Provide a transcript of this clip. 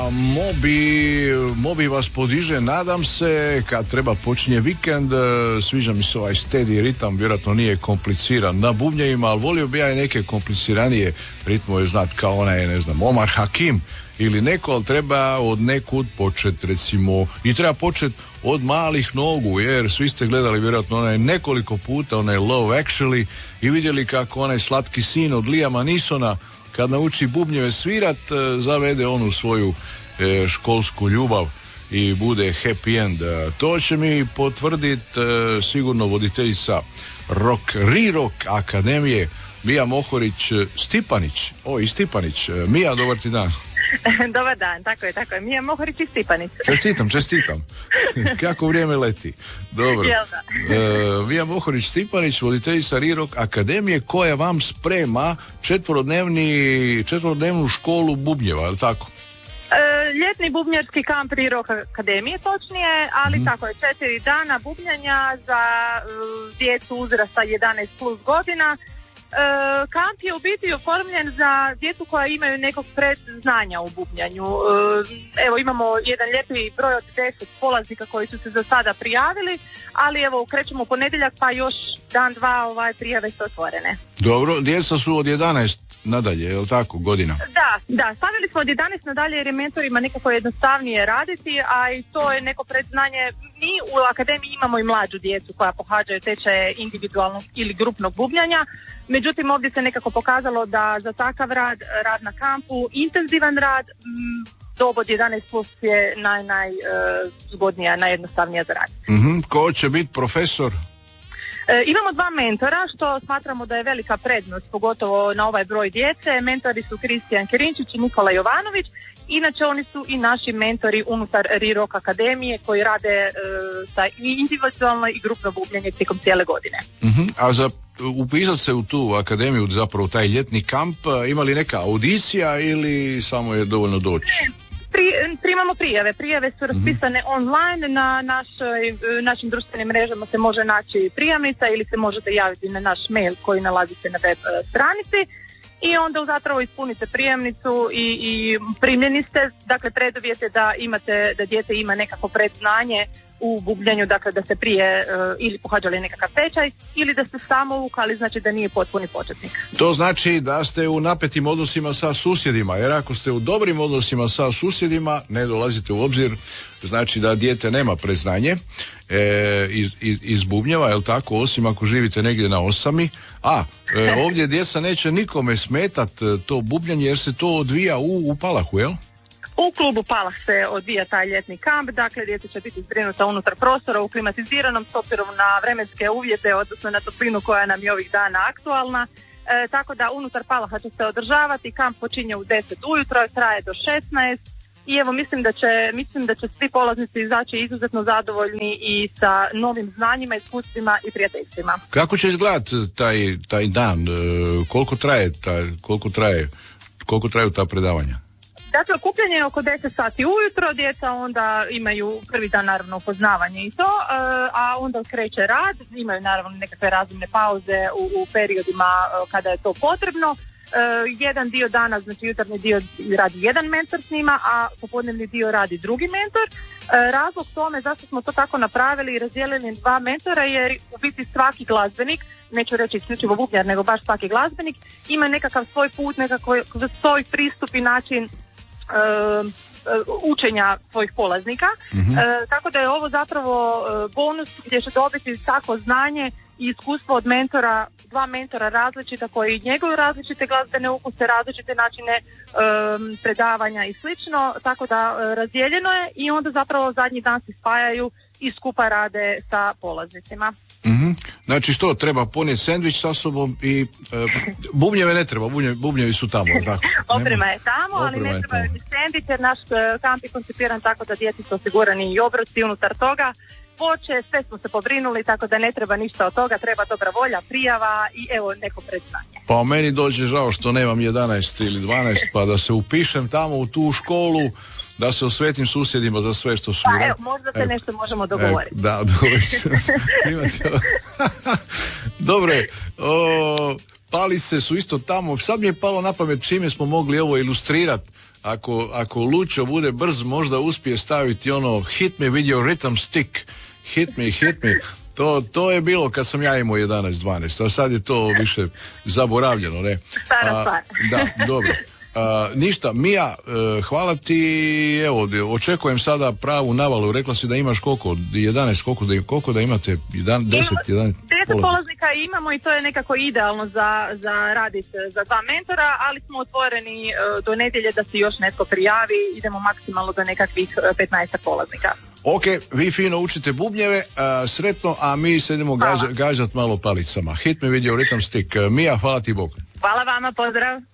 Mobi vas podiže, nadam se, kad treba počinje vikend. Sviđa mi se ovaj steady ritam, vjerojatno nije kompliciran na bubnjevima, ali volio bi ja i neke kompliciranije ritmove znat, kao onaj, ne znam, Omar Hakim ili neko, ali treba od nekud početi, recimo, i treba početi od malih nogu, jer svi ste gledali vjerojatno onaj nekoliko puta onaj Love Actually i vidjeli kako onaj slatki sin od Liama Neesona kad nauči bubnjeve svirat, zavede onu svoju školsku ljubav i bude happy end. To će mi potvrditi sigurno voditeljica Rock Akademije Mija Mohorić Stipanić. I Stipanić. Mija, dobar ti dan. Dobar dan, tako je. Mija Mohorić i Stipanić. Čestitam. Kako vrijeme leti. Dobro. Mija Mohorić Stipanić, voditeljica Rock Akademije, koja vam sprema četverodnevnu školu bubnjeva, je li tako? Ljetni bubnjarski kamp Rock Akademije, točnije, ali tako je, 4 dana bubnjanja za djecu uzrasta 11 plus godina. Kamp je u biti oformljen za djecu koja imaju nekog predznanja u bubnjanju. Evo, imamo jedan lijepi broj od 10 polaznika koji su se za sada prijavili, ali evo, krećemo u ponedjeljak, pa još dan, dva prijave su otvorene. Dobro, djeca su od 11 nadalje, je li tako, godina? Da, stavili smo od 11 nadalje jer je mentorima nekako jednostavnije raditi, a i to je neko predznanje. Mi u akademiji imamo i mlađu djecu koja pohađaju tečaje individualnog ili grupnog bubnjanja, međutim ovdje se nekako pokazalo da za takav rad na kampu, intenzivan rad, dob od 11 plus je najzgodnija, najjednostavnija za rad. Ko će biti profesor? Imamo 2 mentora, što smatramo da je velika prednost, pogotovo na ovaj broj djece. Mentori su Kristijan Kerinčić i Nikola Jovanović. Inače, oni su i naši mentori unutar Rock Akademije koji rade sa individualno i grupno bubnjanje tijekom cijele godine. A za upisati se u tu akademiju, zapravo taj ljetni kamp, ima li neka audicija ili samo je dovoljno doći? Primamo prijave su raspisane online, na našim društvenim mrežama se može naći prijavnica ili se možete javiti na naš mail koji nalazi se na web stranici i onda zapravo ispunite prijavnicu i primljeni ste. Dakle, preduvjet je da dijete ima nekako predznanje u bubnjanju, dakle da ste prije ili pohađali nekakav tečaj ili da ste samo uvukali, znači da nije potpuni početnik. To znači da ste u napetim odnosima sa susjedima, jer ako ste u dobrim odnosima sa susjedima ne dolazite u obzir, znači da dijete nema predznanje iz bubnjeva, jel tako, osim ako živite negdje na osami. Ovdje djeca neće nikome smetat to bubnjanje jer se to odvija u Palahu, jel? U klubu Palah se odvija taj ljetni kamp, dakle djeca će biti zbrinuta unutar prostora u klimatiziranom s obzirom na vremenske uvjete, odnosno na toplinu koja nam je ovih dana aktualna. Tako da unutar Palaha će se održavati, kamp počinje u 10 ujutro, traje do 16 i evo mislim da će svi polaznici izaći izuzetno zadovoljni i sa novim znanjima, iskustvima i prijateljstvima. Kako će izgledati taj dan? Koliko traju ta predavanja? Dakle, okupljanje je oko 10 sati ujutro, djeca onda imaju prvi dan naravno upoznavanje i to, a onda kreće rad, imaju naravno nekakve razumne pauze u periodima kada je to potrebno. Jedan dio dana, znači jutarnji dio radi jedan mentor s njima, a popodnevni dio radi drugi mentor. Razlog tome zašto smo to tako napravili i razdijelili 2 mentora jer u biti svaki glazbenik, neću reći isključivo bubnjar, nego baš svaki glazbenik, ima nekakav svoj put, nekakav svoj pristup i način učenja svojih polaznika, tako da je ovo zapravo bonus gdje će dobiti takvo znanje i iskustvo od mentora, 2 mentora različita koji njeguju različite glazbene ukuse, različite načine predavanja i slično, tako da razdijeljeno je i onda zapravo zadnji dan se spajaju i skupa rade sa polaznicima. Znači što, treba ponijeti sendvič sa sobom i bubnjeve ne treba, bubnjevi su tamo. Tako. Oprema je tamo, ali ne treba ni sendvič jer naš kamp je koncipiran tako da djeci su osigurani i obroci unutar toga. Voće, sve smo se pobrinuli, tako da ne treba ništa od toga, treba dobra volja, prijava i evo neko predznanje. Pa meni dođe žao što nemam 11 ili 12, pa da se upišem tamo u tu školu, da se osvetim susjedima za sve što su... Pa evo, možda se nešto možemo dogovoriti. Da, dobre, palice su isto tamo, sad mi je palo na pamet čime smo mogli ovo ilustrirati ako Lučo bude brz, možda uspije staviti ono hit me with your rhythm stick, hit me. To je bilo kad sam ja imao 11-12, a sad je to više zaboravljeno, ne? Stara stvar. Da, dobro. Ništa, Mija, hvala ti, evo, očekujem sada pravu navalu, rekla si da imaš koliko, 11, koliko da imate, 10 polaznika imamo i to je nekako idealno za raditi za 2 mentora, ali smo otvoreni do nedjelje da se još netko prijavi, idemo maksimalno do nekakvih 15 polaznika. Ok, vi fino učite bubnjeve, sretno, a mi se idemo gađat malo palicama. Hit me with your rhythm stick. Mija, hvala ti Bog. Hvala vama, pozdrav.